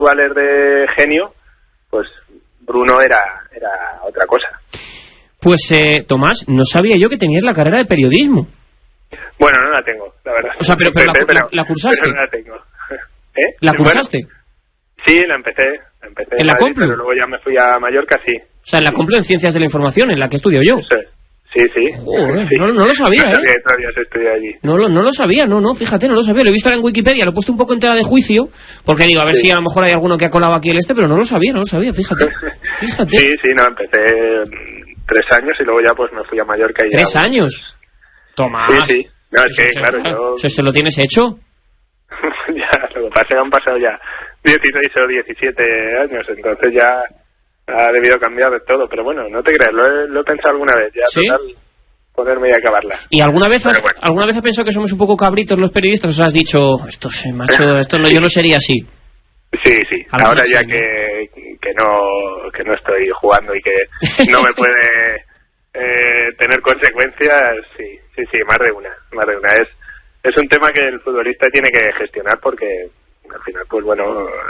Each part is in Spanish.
individuales de genio, pues Bruno era otra cosa. Pues Tomás, no sabía yo que tenías la carrera de periodismo. Bueno, no la tengo, la verdad. O sea, pero la cursaste. Pero no la tengo. ¿La cursaste? Bueno, sí, la empecé ¿En la Complu? Pero luego ya me fui a Mallorca, sí. O sea, en la Complu en Ciencias de la Información, en la que estudio yo. Sí. Joder, sí. No lo sabía, no sabía que todavía se estudia allí. No lo sabía, fíjate, no lo sabía. Lo he visto ahora en Wikipedia, lo he puesto un poco en tela de juicio, porque digo, a ver si a lo mejor hay alguno que ha colado aquí pero no lo sabía, fíjate. Sí, no, empecé 3 años y luego ya pues me fui a Mallorca y 3 años. Tomás. Sí. No, es que, claro, yo... ¿Eso se lo tienes hecho? Ya, lo que pasa es que han pasado ya 16 o 17 años, entonces ya ha debido cambiar de todo, pero bueno, no te creas, lo he pensado alguna vez, ya ¿sí? Total, ponerme y acabarla. ¿Y alguna vez has pensado que somos un poco cabritos los periodistas? ¿O sea, has dicho, esto no, yo no sería así? Sí, ahora ya que no estoy jugando y que no me puede tener consecuencias, sí, más de una. Es un tema que el futbolista tiene que gestionar porque al final, pues bueno,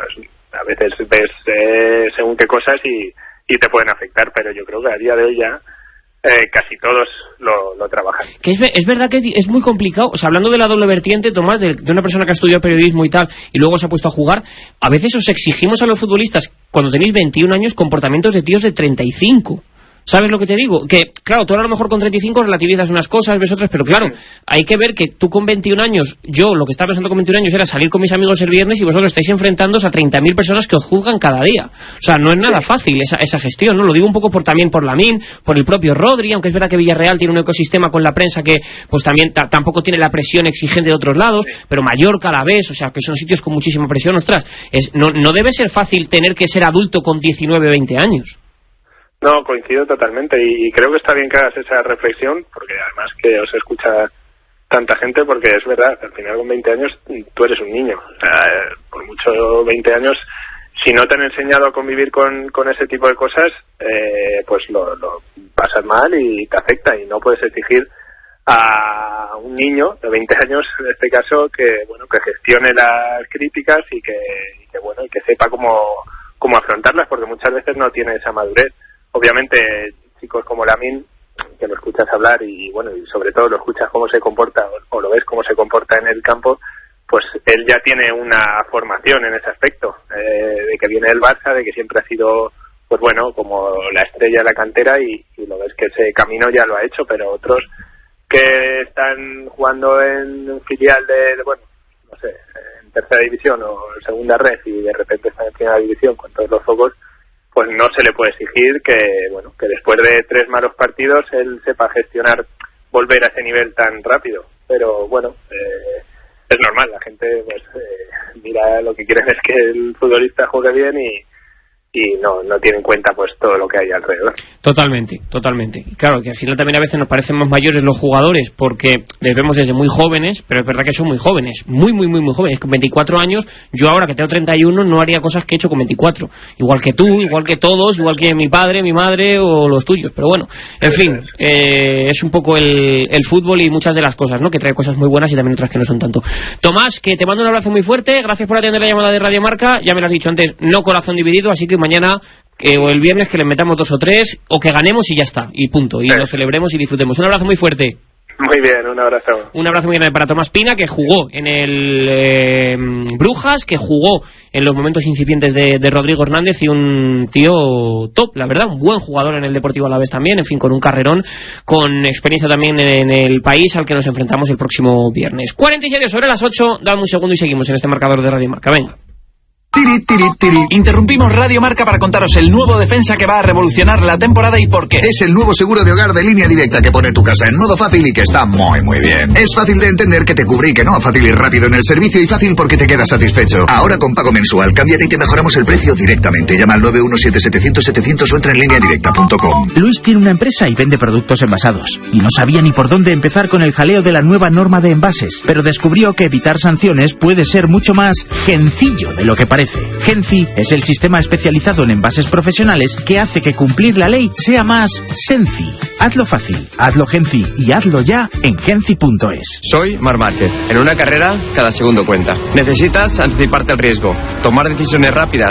a veces ves según qué cosas y te pueden afectar, pero yo creo que a día de hoy ya casi todos lo trabajan. Que es verdad que es muy complicado, o sea, hablando de la doble vertiente, Tomás, de una persona que ha estudiado periodismo y tal, y luego se ha puesto a jugar, a veces os exigimos a los futbolistas, cuando tenéis 21 años, comportamientos de tíos de 35. ¿Sabes lo que te digo? Que, claro, tú ahora a lo mejor con 35 relativizas unas cosas, ves otras, pero claro, hay que ver que tú con 21 años, yo lo que estaba pensando con 21 años era salir con mis amigos el viernes y vosotros estáis enfrentándoos a 30.000 personas que os juzgan cada día. O sea, no es nada fácil esa gestión, ¿no? Lo digo un poco también por Lamine, por el propio Rodri, aunque es verdad que Villarreal tiene un ecosistema con la prensa que pues también tampoco tiene la presión exigente de otros lados, pero Mallorca a la vez, o sea, que son sitios con muchísima presión, ostras, no debe ser fácil tener que ser adulto con 19, 20 años. No, coincido totalmente y creo que está bien que hagas esa reflexión, porque además que os escucha tanta gente, porque es verdad, al final con 20 años tú eres un niño. O sea, por mucho 20 años, si no te han enseñado a convivir con ese tipo de cosas, pues lo pasas mal y te afecta, y no puedes exigir a un niño de 20 años, en este caso, que gestione las críticas y que sepa cómo afrontarlas, porque muchas veces no tiene esa madurez. Obviamente, chicos como Lamine, que lo escuchas hablar y sobre todo lo escuchas cómo se comporta o lo ves cómo se comporta en el campo, pues él ya tiene una formación en ese aspecto, de que viene del Barça, de que siempre ha sido, pues bueno, como la estrella de la cantera y lo ves que ese camino ya lo ha hecho, pero otros que están jugando en filial en tercera división o en segunda red y de repente están en primera división con todos los focos, pues no se le puede exigir que después de 3 malos partidos él sepa gestionar, volver a ese nivel tan rápido. Pero bueno, es normal, la gente mira, lo que quieren es que el futbolista juegue bien y no tiene en cuenta pues todo lo que hay alrededor. Totalmente. Y claro, que al final también a veces nos parecen más mayores los jugadores porque les vemos desde muy jóvenes, pero es verdad que son muy jóvenes, muy jóvenes. Con 24 años, yo ahora que tengo 31 no haría cosas que he hecho con 24. Igual que tú, igual que todos, igual que mi padre, mi madre o los tuyos. Pero bueno, en fin, es un poco el fútbol y muchas de las cosas, ¿no? Que trae cosas muy buenas y también otras que no son tanto. Tomás, que te mando un abrazo muy fuerte, gracias por atender la llamada de Radio Marca. Ya me lo has dicho antes, no corazón dividido, así que mañana o el viernes que le metamos 2 o 3 o que ganemos y ya está, y punto, y lo celebremos y disfrutemos. Un abrazo muy fuerte. Muy bien, un abrazo. Un abrazo muy grande para Tomás Pina, que jugó en el Brujas, que jugó en los momentos incipientes de Rodrigo Hernández, y un tío top, la verdad, un buen jugador en el Deportivo Alavés también, en fin, con un carrerón, con experiencia también en el país al que nos enfrentamos el próximo viernes. 47 sobre las 8, dame un segundo y seguimos en este marcador de Radio Marca, venga. Interrumpimos Radio Marca para contaros el nuevo defensa que va a revolucionar la temporada y por qué. Es el nuevo seguro de hogar de Línea Directa que pone tu casa en modo fácil y que está muy bien. Es fácil de entender, que te cubre y que no, fácil y rápido en el servicio y fácil porque te quedas satisfecho. Ahora con pago mensual, cámbiate y te mejoramos el precio directamente. Llama al 917-700-700 o entra en lineadirecta.com. Luis tiene una empresa y vende productos envasados. Y no sabía ni por dónde empezar con el jaleo de la nueva norma de envases, pero descubrió que evitar sanciones puede ser mucho más sencillo de lo que parece. Genci es el sistema especializado en envases profesionales que hace que cumplir la ley sea más senci. Hazlo fácil, hazlo Genci y hazlo ya en genci.es. Soy Marc Márquez. En una carrera, cada segundo cuenta. Necesitas anticiparte al riesgo, tomar decisiones rápidas